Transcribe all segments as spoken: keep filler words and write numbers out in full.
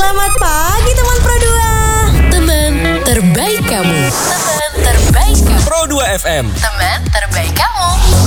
Selamat pagi teman Pro dua. Teman terbaik kamu. Teman terbaik kamu. Pro dua F M. Teman terbaik kamu.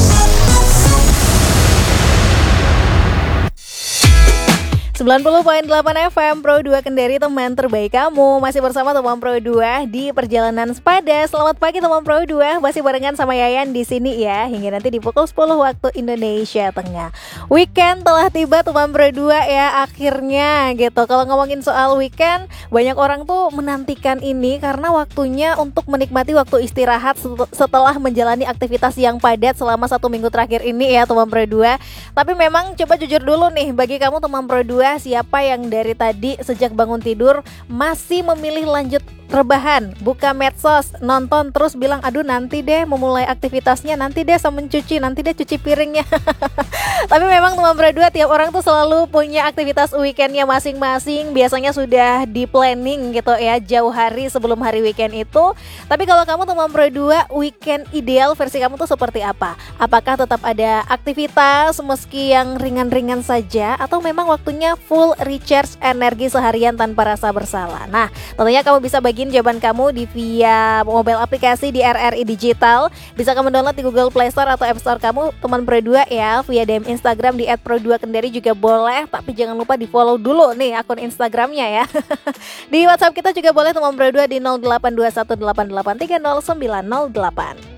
sembilan puluh koma delapan F M Pro dua Kendari, teman terbaik kamu. Masih bersama teman Pro dua di perjalanan sepada. Selamat pagi teman Pro dua. Masih barengan sama Yayan di sini ya, hingga nanti di pukul sepuluh waktu Indonesia Tengah. Weekend telah tiba teman Pro dua ya, akhirnya gitu. Kalau ngomongin soal weekend, banyak orang tuh menantikan ini karena waktunya untuk menikmati waktu istirahat setelah menjalani aktivitas yang padat selama satu minggu terakhir ini ya teman Pro dua. Tapi memang coba jujur dulu nih, bagi kamu teman Pro dua, siapa yang dari tadi sejak bangun tidur masih memilih lanjut rebahan, buka medsos, nonton terus bilang aduh nanti deh memulai aktivitasnya, nanti deh sama mencuci, nanti deh cuci piringnya. Tapi memang teman Pro dua, tiap orang tuh selalu punya aktivitas weekendnya masing-masing. Biasanya sudah di planning gitu ya, jauh hari sebelum hari weekend itu. Tapi kalau kamu teman Pro dua, weekend ideal versi kamu tuh seperti apa? Apakah tetap ada aktivitas meski yang ringan-ringan saja, atau memang waktunya full recharge energi seharian tanpa rasa bersalah? Nah, tentunya kamu bisa bagiin jawaban kamu di via mobile aplikasi di R R I Digital. Bisa kamu download di Google Play Store atau App Store kamu teman Pro dua ya. Via D M Instagram di et pro dua kendari juga boleh, tapi jangan lupa di follow dulu nih akun Instagramnya ya. Di WhatsApp kita juga boleh teman Pro dua di nol delapan dua satu delapan delapan tiga nol sembilan nol delapan.